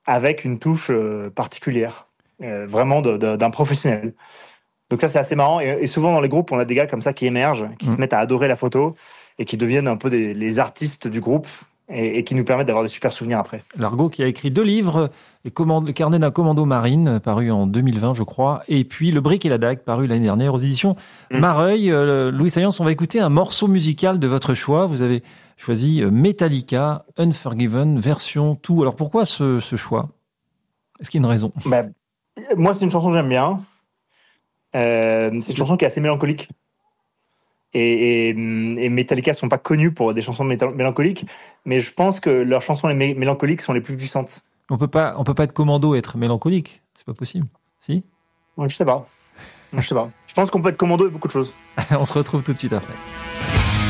avec une touche particulière, vraiment d'un professionnel. Donc ça, c'est assez marrant. Et souvent, dans les groupes, on a des gars comme ça qui émergent, qui se mettent à adorer la photo et qui deviennent un peu les artistes du groupe et qui nous permettent d'avoir des super souvenirs après. Largo qui a écrit 2 livres, le carnet d'un commando marine, paru en 2020, je crois, et puis Le Brick et la Dague, paru l'année dernière aux éditions Mareuil. Louis Saillance, on va écouter un morceau musical de votre choix. Vous avez choisi Metallica, Unforgiven, version tout. Alors pourquoi ce choix? Est-ce qu'il y a une raison? Moi, c'est une chanson que j'aime bien. C'est une chanson qui est assez mélancolique. Et Metallica sont pas connus pour des chansons mélancoliques, mais je pense que leurs chansons mélancoliques sont les plus puissantes. On peut pas être commando et être mélancolique. C'est pas possible. Si? Je sais pas. Je pense qu'on peut être commando et beaucoup de choses. On se retrouve tout de suite après.